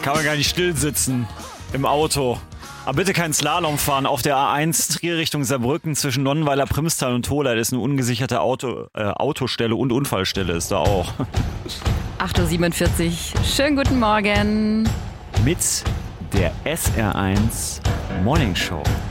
kann man gar nicht still sitzen im Auto. Aber bitte kein Slalom fahren auf der A1 Trier Richtung Saarbrücken zwischen Nonnenweiler, Primstal und Tola. Das ist eine ungesicherte Autostelle und Unfallstelle ist da auch. 8.47 Uhr. Schönen guten Morgen. Mit der SR1 Morning Show.